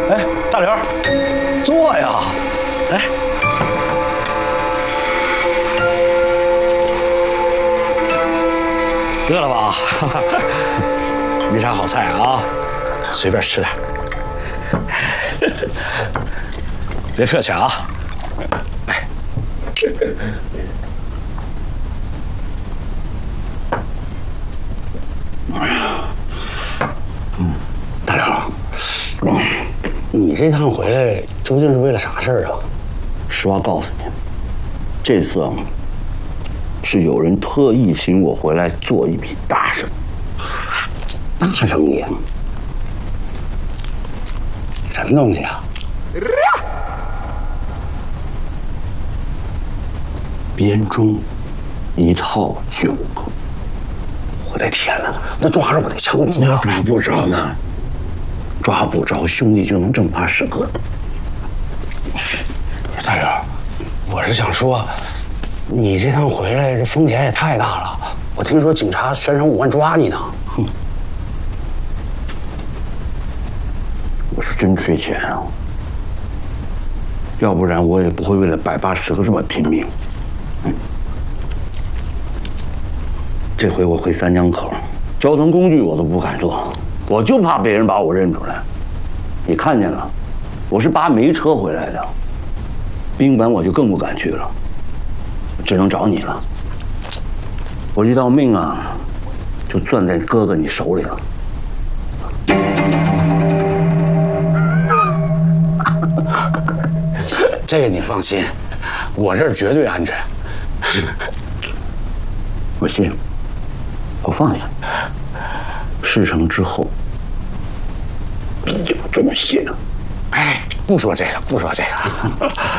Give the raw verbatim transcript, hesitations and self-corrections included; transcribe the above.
哎，大刘，坐呀，来。饿了吧？没啥好菜啊，随便吃点。别客气啊。来。嗯，大刘，你这趟回来究竟是为了啥事儿啊？ 实话告诉你，这次啊，是有人特意请我回来做一笔大生意。 大生意？什么东西啊？ 编钟一套九个。 我的天哪，那抓着我得枪毙啊！ 抓不着呢，抓不着兄弟就能正八十个。 大刘，我是想说，你这趟回来这风险也太大了。我听说警察悬赏五万抓你呢。 哼，我是真缺钱啊，要不然我也不会为了百八十个这么拼命。嗯，这回我回三江口，交通工具我都不敢坐，我就怕别人把我认出来。你看见了，我是扒煤车回来的，宾馆我就更不敢去了，只能找你了。我这条命啊，就攥在哥哥你手里了。 这个你放心，我这儿绝对安全。 我信，我放下。事成之后，你就这么信。 哎，不说这个，不说这个。